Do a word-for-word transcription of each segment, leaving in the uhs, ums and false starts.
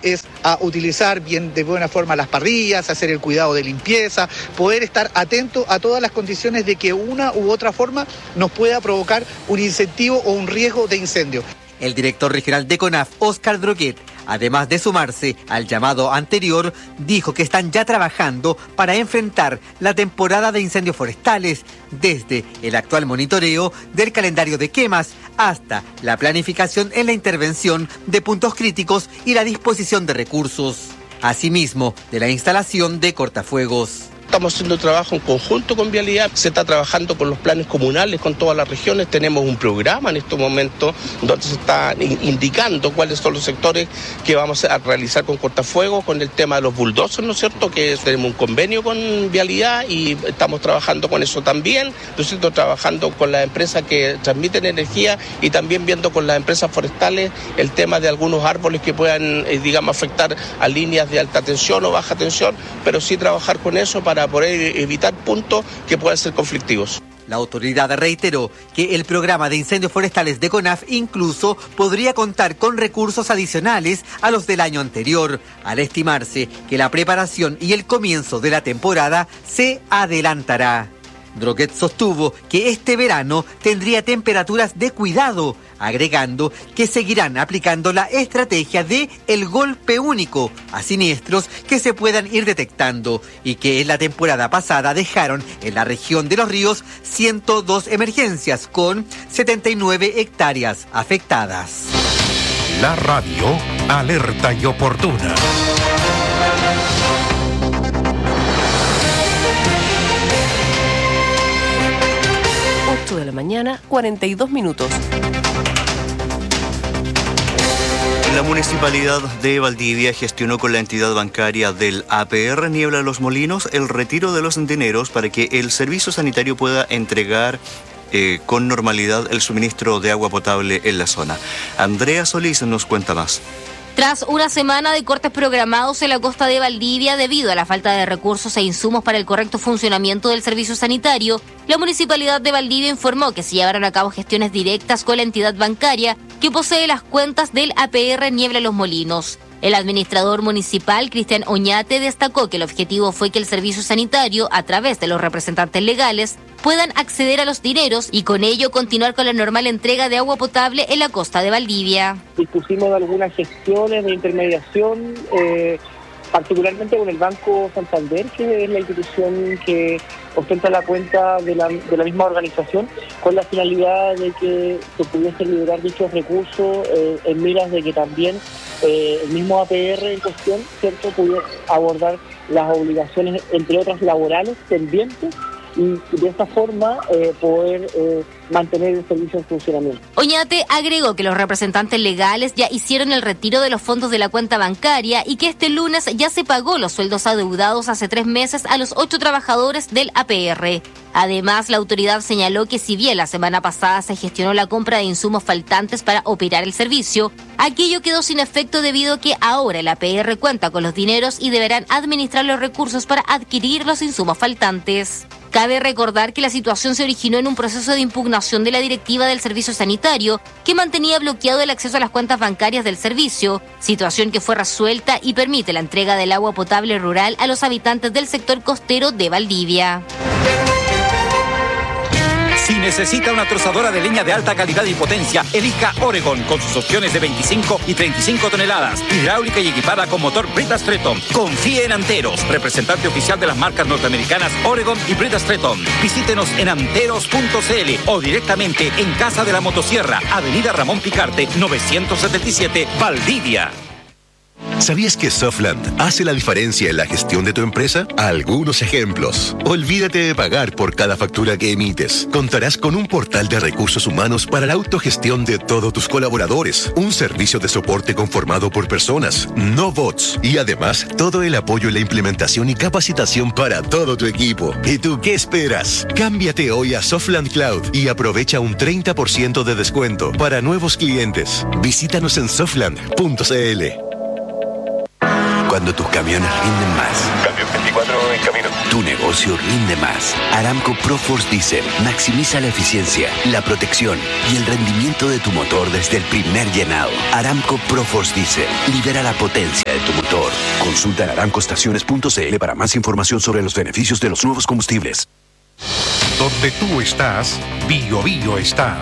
es a utilizar bien de buena forma las parrillas, hacer el cuidado de limpieza, poder estar atento a todas las condiciones de que una u otra forma nos pueda provocar un incentivo o un riesgo de incendio. El director regional de CONAF, Óscar Droguet, además de sumarse al llamado anterior, dijo que están ya trabajando para enfrentar la temporada de incendios forestales, desde el actual monitoreo del calendario de quemas hasta la planificación en la intervención de puntos críticos y la disposición de recursos. Asimismo, de la instalación de cortafuegos. Estamos haciendo trabajo en conjunto con Vialidad, se está trabajando con los planes comunales, con todas las regiones, tenemos un programa en estos momentos donde se está indicando cuáles son los sectores que vamos a realizar con cortafuegos, con el tema de los bulldozers, ¿no es cierto?, que tenemos un convenio con Vialidad y estamos trabajando con eso también, ¿no es cierto?, trabajando con las empresas que transmiten energía y también viendo con las empresas forestales el tema de algunos árboles que puedan, eh, digamos, afectar a líneas de alta tensión o baja tensión, pero sí trabajar con eso para para poder evitar puntos que puedan ser conflictivos. La autoridad reiteró que el programa de incendios forestales de CONAF incluso podría contar con recursos adicionales a los del año anterior, al estimarse que la preparación y el comienzo de la temporada se adelantará. Droguet sostuvo que este verano tendría temperaturas de cuidado, agregando que seguirán aplicando la estrategia de el golpe único a siniestros que se puedan ir detectando y que en la temporada pasada dejaron en la región de Los Ríos ciento dos emergencias con setenta y nueve hectáreas afectadas. La radio alerta y oportuna. De la mañana, cuarenta y dos minutos. La Municipalidad de Valdivia gestionó con la entidad bancaria del A P R Niebla Los Molinos el retiro de los dineros para que el servicio sanitario pueda entregar eh, con normalidad el suministro de agua potable en la zona. Andrea Solís nos cuenta más. Tras una semana de cortes programados en la costa de Valdivia debido a la falta de recursos e insumos para el correcto funcionamiento del servicio sanitario, la Municipalidad de Valdivia informó que se llevaron a cabo gestiones directas con la entidad bancaria que posee las cuentas del A P R Niebla Los Molinos. El administrador municipal, Cristian Oñate, destacó que el objetivo fue que el servicio sanitario, a través de los representantes legales, puedan acceder a los dineros y con ello continuar con la normal entrega de agua potable en la costa de Valdivia. Dispusimos de algunas gestiones de intermediación, eh, particularmente con el Banco Santander, que es la institución que ostenta la cuenta de la, de la misma organización, con la finalidad de que se pudiese liberar dichos recursos eh, en miras de que también eh, el mismo A P R en cuestión, cierto, pudiera abordar las obligaciones, entre otras laborales, pendientes, y de esta forma eh, poder eh, mantener el servicio en funcionamiento. Oñate agregó que los representantes legales ya hicieron el retiro de los fondos de la cuenta bancaria y que este lunes ya se pagó los sueldos adeudados hace tres meses a los ocho trabajadores del A P R. Además, la autoridad señaló que si bien la semana pasada se gestionó la compra de insumos faltantes para operar el servicio, aquello quedó sin efecto debido a que ahora el A P R cuenta con los dineros y deberán administrar los recursos para adquirir los insumos faltantes. Cabe recordar que la situación se originó en un proceso de impugnación de la directiva del servicio sanitario que mantenía bloqueado el acceso a las cuentas bancarias del servicio, situación que fue resuelta y permite la entrega del agua potable rural a los habitantes del sector costero de Valdivia. Si necesita una trozadora de leña de alta calidad y potencia, elija Oregon con sus opciones de veinticinco y treinta y cinco toneladas, hidráulica y equipada con motor Brita Stretton. Confíe en Anteros, representante oficial de las marcas norteamericanas Oregon y Brita Stretton. Visítenos en anteros punto c l o directamente en Casa de la Motosierra, Avenida Ramón Picarte, novecientos setenta y siete, Valdivia. ¿Sabías que Softland hace la diferencia en la gestión de tu empresa? Algunos ejemplos. Olvídate de pagar por cada factura que emites. Contarás con un portal de recursos humanos para la autogestión de todos tus colaboradores. Un servicio de soporte conformado por personas, no bots. Y además, todo el apoyo en la implementación y capacitación para todo tu equipo. ¿Y tú qué esperas? Cámbiate hoy a Softland Cloud y aprovecha un treinta por ciento de descuento para nuevos clientes. Visítanos en softland punto c l. cuando tus camiones rinden más. Cambio veinticuatro en camino. Tu negocio rinde más. Aramco ProForce Diesel maximiza la eficiencia, la protección y el rendimiento de tu motor desde el primer llenado. Aramco ProForce Diesel libera la potencia de tu motor. Consulta en aramco estaciones punto c l para más información sobre los beneficios de los nuevos combustibles. Donde tú estás, Bio Bio está.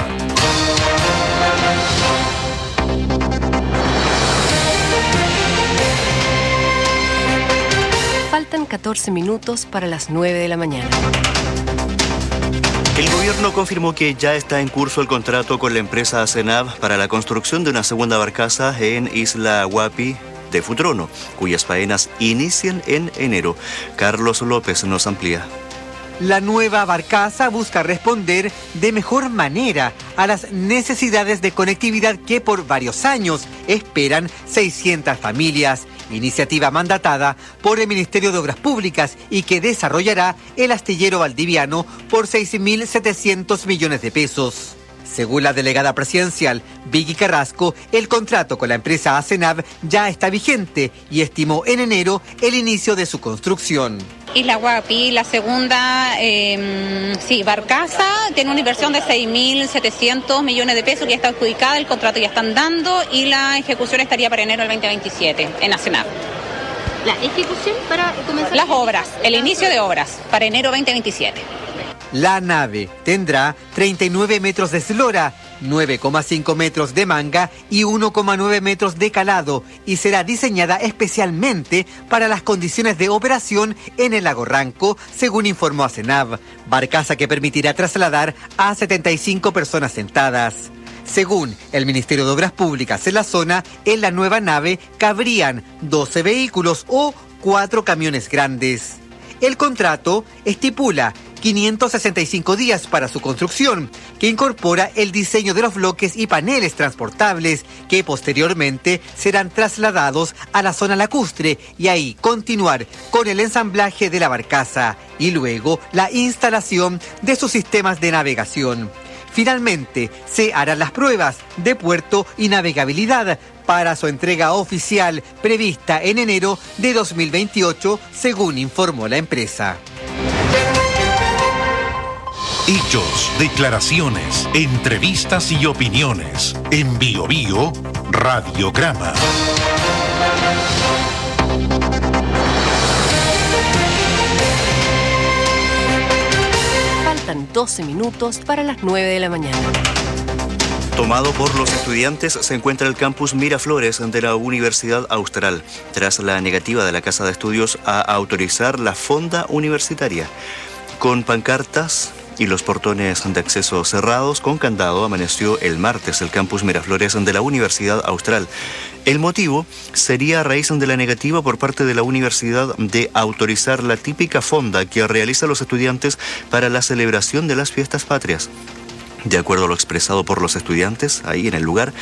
Faltan catorce minutos para las nueve de la mañana. El gobierno confirmó que ya está en curso el contrato con la empresa Asenav para la construcción de una segunda barcaza en Isla Huapi de Futrono, cuyas faenas inician en enero. Carlos López nos amplía. La nueva barcaza busca responder de mejor manera a las necesidades de conectividad que por varios años esperan seiscientas familias. Iniciativa mandatada por el Ministerio de Obras Públicas y que desarrollará el astillero valdiviano por seis mil setecientos millones de pesos. Según la delegada presidencial Vicky Carrasco, el contrato con la empresa Asenav ya está vigente y estimó en enero el inicio de su construcción. Isla Huapi, la segunda, eh, sí, barcaza, tiene una inversión de seis mil setecientos millones de pesos que ya está adjudicada, el contrato ya están dando y la ejecución estaría para enero del veinte veintisiete en Asenav. ¿La ejecución para comenzar? Las obras, el inicio de obras para enero veinte veintisiete. La nave tendrá treinta y nueve metros de eslora, nueve coma cinco metros de manga y uno coma nueve metros de calado y será diseñada especialmente para las condiciones de operación en el lago Ranco, según informó Asenav, barcaza que permitirá trasladar a setenta y cinco personas sentadas. Según el Ministerio de Obras Públicas en la zona, en la nueva nave cabrían doce vehículos o cuatro camiones grandes. El contrato estipula quinientos sesenta y cinco días para su construcción, que incorpora el diseño de los bloques y paneles transportables que posteriormente serán trasladados a la zona lacustre y ahí continuar con el ensamblaje de la barcaza y luego la instalación de sus sistemas de navegación. Finalmente, se harán las pruebas de puerto y navegabilidad para su entrega oficial prevista en enero de dos mil veintiocho, según informó la empresa. Hechos, declaraciones, entrevistas y opiniones. En Bio Bio, Radiograma. Faltan doce minutos para las nueve de la mañana. Tomado por los estudiantes se encuentra el campus Miraflores de la Universidad Austral, tras la negativa de la Casa de Estudios a autorizar la fonda universitaria. Con pancartas y los portones de acceso cerrados con candado, amaneció el martes el campus Miraflores de la Universidad Austral. El motivo sería a raíz de la negativa por parte de la universidad de autorizar la típica fonda que realizan los estudiantes para la celebración de las fiestas patrias. De acuerdo a lo expresado por los estudiantes, ahí en el lugar,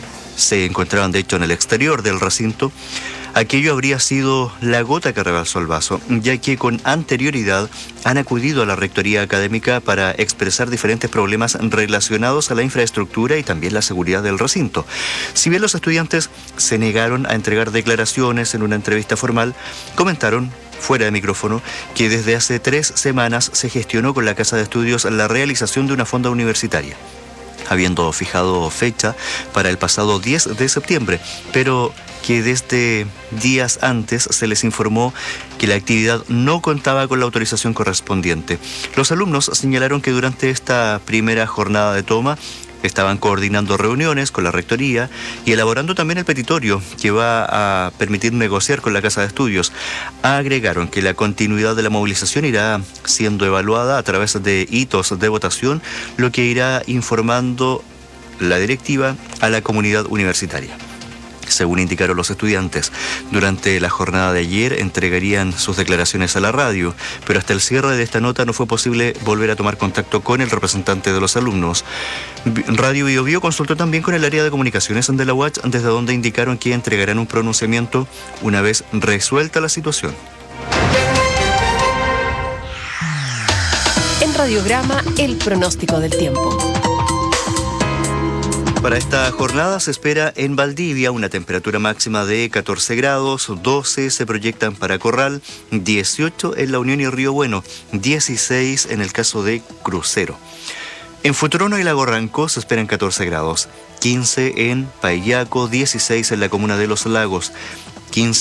se encontraban de hecho en el exterior del recinto, aquello habría sido la gota que rebalsó el vaso, ya que con anterioridad han acudido a la rectoría académica para expresar diferentes problemas relacionados a la infraestructura y también la seguridad del recinto. Si bien los estudiantes se negaron a entregar declaraciones en una entrevista formal, comentaron fuera de micrófono que desde hace tres semanas se gestionó con la Casa de Estudios la realización de una fonda universitaria, habiendo fijado fecha para el pasado diez de septiembre, pero que desde días antes se les informó que la actividad no contaba con la autorización correspondiente. Los alumnos señalaron que durante esta primera jornada de toma estaban coordinando reuniones con la rectoría y elaborando también el petitorio que va a permitir negociar con la Casa de Estudios. Agregaron que la continuidad de la movilización irá siendo evaluada a través de hitos de votación, lo que irá informando la directiva a la comunidad universitaria. Según indicaron los estudiantes, durante la jornada de ayer entregarían sus declaraciones a la radio, pero hasta el cierre de esta nota no fue posible volver a tomar contacto con el representante de los alumnos. Radio Bio Bio consultó también con el área de comunicaciones de la U A C, desde donde indicaron que entregarán un pronunciamiento una vez resuelta la situación. En Radiograma, el pronóstico del tiempo. Para esta jornada se espera en Valdivia una temperatura máxima de catorce grados, doce se proyectan para Corral, dieciocho en La Unión y Río Bueno, dieciséis en el caso de Crucero. En Futrono y Lago Ranco se esperan catorce grados, quince en Paillaco, dieciséis en la comuna de Los Lagos, quince